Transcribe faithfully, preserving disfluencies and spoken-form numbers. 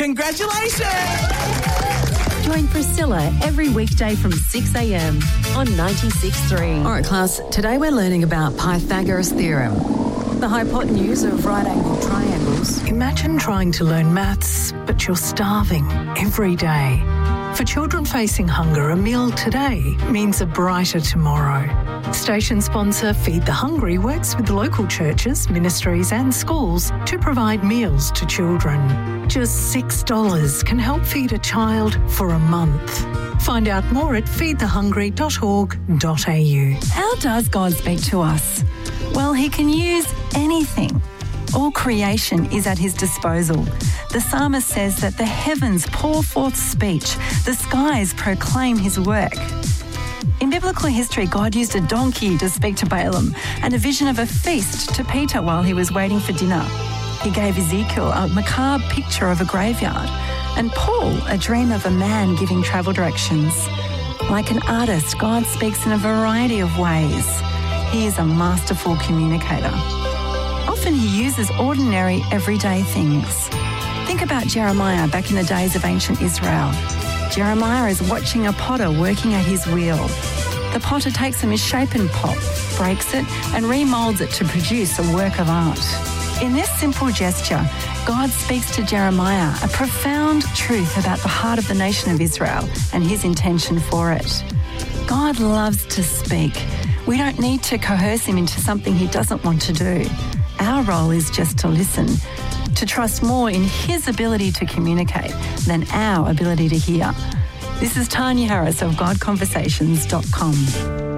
Congratulations! Join Priscilla every weekday from six a.m. on ninety-six point three. All right, class, today we're learning about Pythagoras' theorem, the hypotenuse of right-angled triangles. Imagine trying to learn maths, but you're starving every day. For children facing hunger, a meal today means a brighter tomorrow. Station sponsor Feed the Hungry works with local churches, ministries and schools to provide meals to children. Just six dollars can help feed a child for a month. Find out more at feed the hungry dot org dot a u. How does God speak to us? Well, he can use anything. All creation is at his disposal. The psalmist says that the heavens pour forth speech, the skies proclaim his work. In biblical history, God used a donkey to speak to Balaam and a vision of a feast to Peter while he was waiting for dinner. He gave Ezekiel a macabre picture of a graveyard and Paul a dream of a man giving travel directions. Like an artist, God speaks in a variety of ways. He is a masterful communicator. Often he uses ordinary, everyday things. Think about Jeremiah back in the days of ancient Israel. Jeremiah is watching a potter working at his wheel. The potter takes a misshapen pot, breaks it, and remoulds it to produce a work of art. In this simple gesture, God speaks to Jeremiah a profound truth about the heart of the nation of Israel and his intention for it. God loves to speak. We don't need to coerce him into something he doesn't want to do. Our role is just to listen, to trust more in his ability to communicate than our ability to hear. This is Tanya Harris of God Conversations dot com.